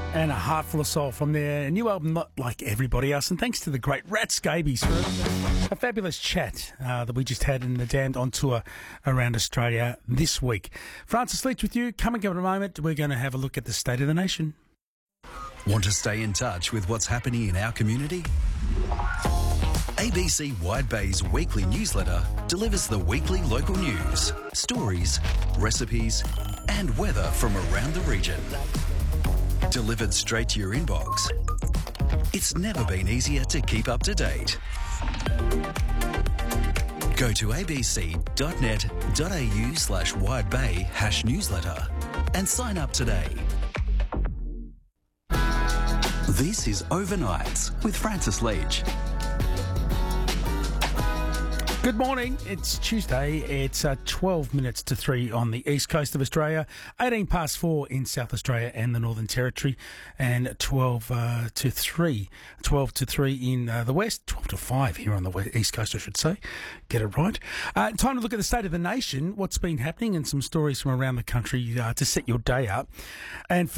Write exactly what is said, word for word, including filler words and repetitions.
And a heart full of soul from their new album, Not Like Everybody Else. And thanks to the great Rat Scabies for a fabulous chat uh, that we just had in the Damned on tour around Australia this week. Francis Leach with you. Coming up in a moment, we're going to have a look at the state of the nation. Want to stay in touch with what's happening in our community? A B C Wide Bay's weekly newsletter delivers the weekly local news, stories, recipes, and weather from around the region. Delivered straight to your inbox. It's never been easier to keep up to date. Go to abc.net.au slash widebay hash newsletter and sign up today. This is Overnights with Francis Leach. Good morning. It's Tuesday. It's uh, twelve minutes to three on the east coast of Australia, eighteen past four in South Australia and the Northern Territory, and twelve uh, to three, twelve to three in uh, the west, twelve to five here on the west, east coast, I should say. Get it right. Uh, time to look at the state of the nation, what's been happening, and some stories from around the country uh, to set your day up. And for